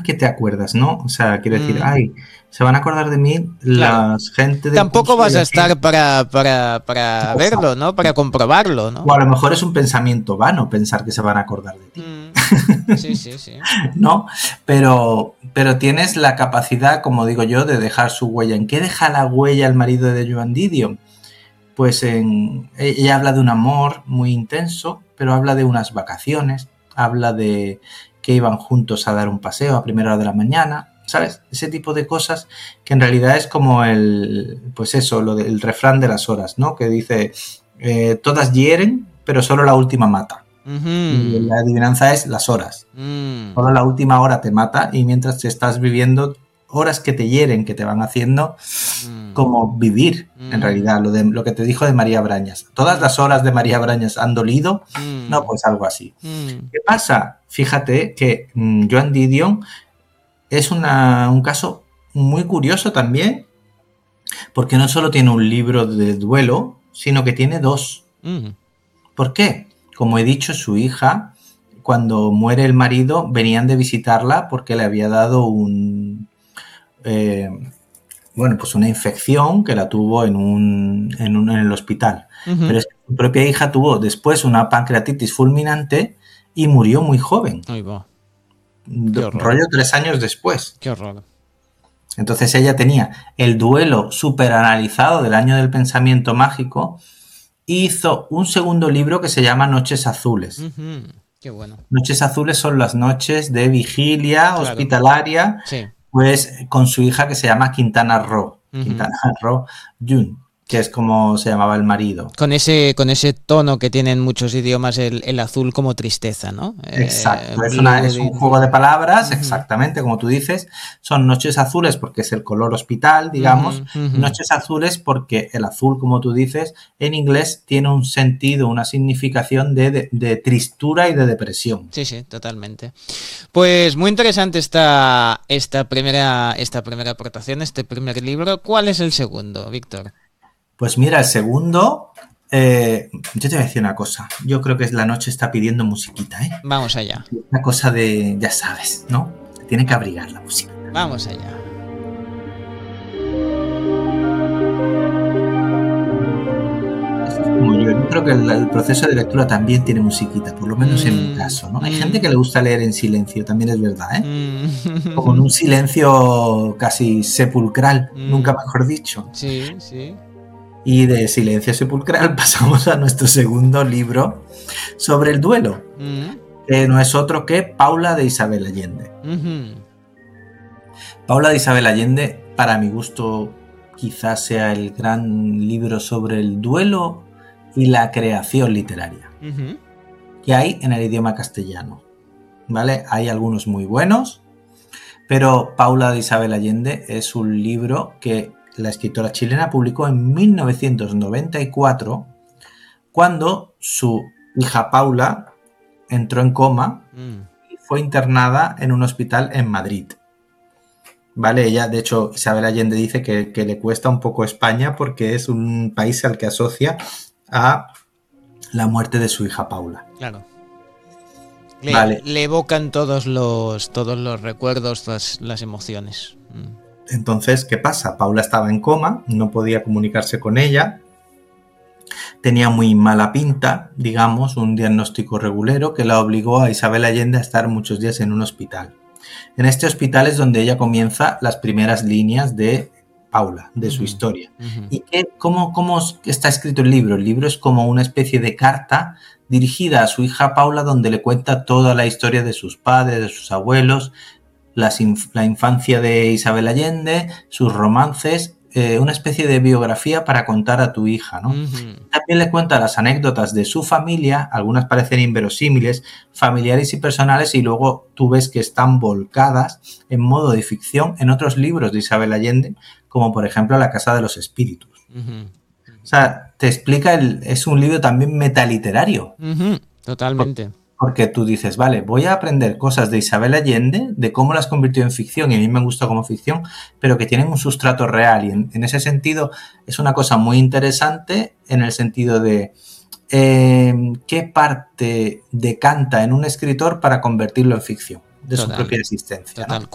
que te acuerdas, ¿no? O sea, quiero decir, ay, se van a acordar de mí Claro. la gente del Tampoco curso vas de a aquí. estar para verlo, ¿no? Para comprobarlo, ¿no? O a lo mejor es un pensamiento vano pensar que se van a acordar de ti, Sí, sí, sí. ¿no? Pero tienes la capacidad, como digo yo, de dejar su huella. ¿En qué deja la huella el marido de Joan Didion? Pues ella habla de un amor muy intenso, pero habla de unas vacaciones, habla de que iban juntos a dar un paseo a primera hora de la mañana, ¿sabes? Ese tipo de cosas que en realidad es como pues eso, lo del refrán de las horas, ¿no? Que dice, todas hieren, pero solo la última mata. Y la adivinanza es las horas. Solo la última hora te mata y mientras te estás viviendo horas que te hieren, que te van haciendo como vivir, en realidad, lo que te dijo de María Brañas. ¿Todas las horas de María Brañas han dolido? No, pues algo así. ¿Qué pasa? Fíjate que Joan Didion es un caso muy curioso también, porque no solo tiene un libro de duelo, sino que tiene dos. ¿Por qué? Como he dicho, su hija, cuando muere el marido, venían de visitarla porque le había dado pues una infección que la tuvo en el hospital. Pero es que su propia hija tuvo después una pancreatitis fulminante y murió muy joven. Ahí va. Rollo 3 años después. Qué horror. Entonces ella tenía el duelo súper analizado del año del pensamiento mágico. Hizo un segundo libro que se llama Noches Azules. Qué bueno. Noches Azules son las noches de vigilia hospitalaria, sí. Pues con su hija que se llama Quintana Roo. Quintana Roo Yun, que es como se llamaba el marido. Con ese tono que tienen muchos idiomas, el azul como tristeza, ¿no? Exacto, es un juego de palabras, exactamente como tú dices. Son noches azules porque es el color hospital, digamos. Noches azules porque el azul, como tú dices, en inglés tiene un sentido, una significación de tristura y de depresión. Sí, sí, totalmente. Pues muy interesante esta primera aportación, este primer libro. ¿Cuál es el segundo, Víctor? Pues mira, el segundo, yo te voy a decir una cosa. Yo creo que la noche está pidiendo musiquita, ¿eh? Vamos allá. Una cosa de, ya sabes, ¿no? Tiene que abrigar la música. Vamos allá. Como yo creo que el proceso de lectura también tiene musiquita, por lo menos en mi caso, ¿no? Hay gente que le gusta leer en silencio, también es verdad, ¿eh? Como en un silencio casi sepulcral, nunca mejor dicho. Sí, sí. Y de silencio sepulcral pasamos a nuestro segundo libro sobre el duelo, que no es otro que Paula de Isabel Allende. Paula de Isabel Allende, para mi gusto, quizás sea el gran libro sobre el duelo y la creación literaria que hay en el idioma castellano, ¿vale? Hay algunos muy buenos, pero Paula de Isabel Allende es un libro que la escritora chilena publicó en 1994, cuando su hija Paula entró en coma y fue internada en un hospital en Madrid. Vale, ella, de hecho, Isabel Allende dice que le cuesta un poco España porque es un país al que asocia a la muerte de su hija Paula. Claro. Vale. Le evocan todos los recuerdos, las emociones. Entonces, ¿qué pasa? Paula estaba en coma, no podía comunicarse con ella, tenía muy mala pinta, digamos, un diagnóstico regulero que la obligó a Isabel Allende a estar muchos días en un hospital. En este hospital es donde ella comienza las primeras líneas de Paula, de su historia. ¿Y cómo está escrito el libro? El libro es como una especie de carta dirigida a su hija Paula, donde le cuenta toda la historia de sus padres, de sus abuelos, la infancia de Isabel Allende, sus romances, una especie de biografía para contar a tu hija, ¿no? También le cuenta las anécdotas de su familia, algunas parecen inverosímiles, familiares y personales, y luego tú ves que están volcadas en modo de ficción en otros libros de Isabel Allende, como por ejemplo La Casa de los Espíritus. O sea, te explica, es un libro también metaliterario. Totalmente. Porque tú dices, vale, voy a aprender cosas de Isabel Allende, de cómo las convirtió en ficción, y a mí me gusta como ficción, pero que tienen un sustrato real. Y en ese sentido es una cosa muy interesante en el sentido de qué parte decanta en un escritor para convertirlo en ficción de su propia existencia, ¿no?